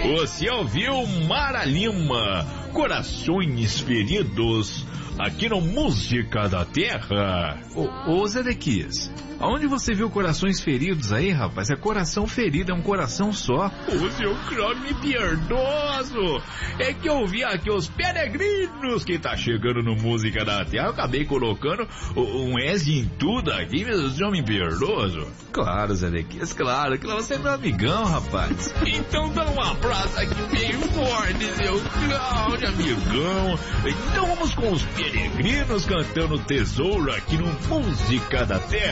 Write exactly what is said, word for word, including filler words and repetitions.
Você ouviu Mara Lima, Corações Feridos, aqui no Música da Terra. Ô, ô Zedequias, aonde você viu corações feridos aí, rapaz? É coração ferido, é um coração só. Ô, seu crânio piedoso, é que eu vi aqui os peregrinos que tá chegando no Música da Terra. Eu acabei colocando um S em tudo aqui, meu senhor me piedoso. Claro, Zedequias, claro, que você é meu amigão, rapaz. Então dá um abraço aqui bem forte, seu Cláudio, amigão. Então vamos com os peregrinos cantando Tesouro aqui no Música da Terra.